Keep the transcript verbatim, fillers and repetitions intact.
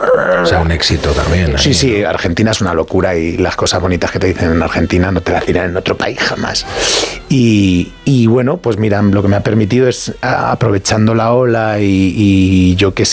O sea, un éxito también. Sí, ahí, sí, ¿no? Argentina es una locura y las cosas bonitas que te dicen en Argentina no te las dirán en otro país jamás. Y, y bueno, pues mira, lo que me ha permitido es, a- aprovechando la ola y, y yo que